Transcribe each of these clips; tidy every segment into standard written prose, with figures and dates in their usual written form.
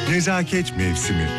Nezaket mevsimi.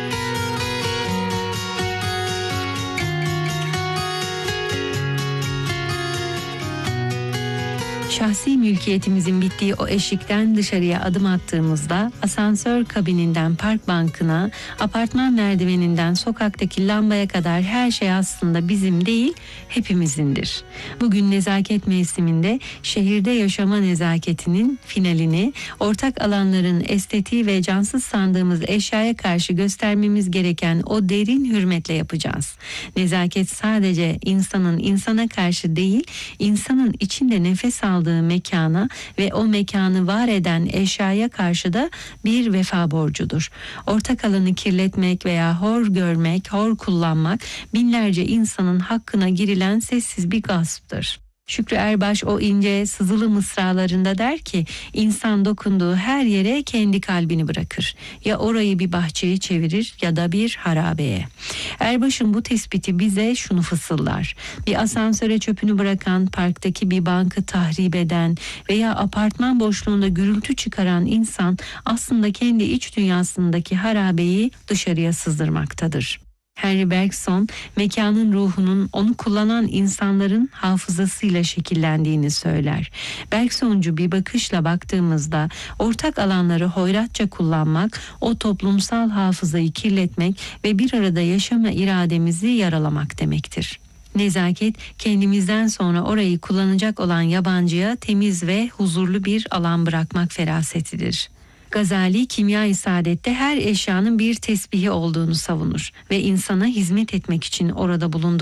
Şahsi mülkiyetimizin bittiği o eşikten dışarıya adım attığımızda asansör kabininden park bankına, apartman merdiveninden sokaktaki lambaya kadar her şey aslında bizim değil, hepimizindir. Bugün nezaket mevsiminde şehirde yaşama nezaketinin finalini, ortak alanların estetiği ve cansız sandığımız eşyaya karşı göstermemiz gereken o derin hürmetle yapacağız. Nezaket sadece insanın insana karşı değil, insanın içinde nefes aldığı mekana ve o mekanı var eden eşyaya karşı da bir vefa borcudur. Ortak alanı kirletmek veya hor görmek, hor kullanmak binlerce insanın hakkına girilen sessiz bir gasptır. Şükrü Erbaş o ince sızılı mısralarında der ki, insan dokunduğu her yere kendi kalbini bırakır. Ya orayı bir bahçeye çevirir ya da bir harabeye. Erbaş'ın bu tespiti bize şunu fısıldar: bir asansöre çöpünü bırakan, parktaki bir bankı tahrip eden veya apartman boşluğunda gürültü çıkaran insan aslında kendi iç dünyasındaki harabeyi dışarıya sızdırmaktadır. Henry Bergson, mekanın ruhunun onu kullanan insanların hafızasıyla şekillendiğini söyler. Bergsoncu bir bakışla baktığımızda ortak alanları hoyratça kullanmak, o toplumsal hafızayı kirletmek ve bir arada yaşama irademizi yaralamak demektir. Nezaket, kendimizden sonra orayı kullanacak olan yabancıya temiz ve huzurlu bir alan bırakmak ferasetidir. Gazali, Kimya-i Saadet'te her eşyanın bir tesbihi olduğunu savunur ve insana hizmet etmek için orada bulunduğu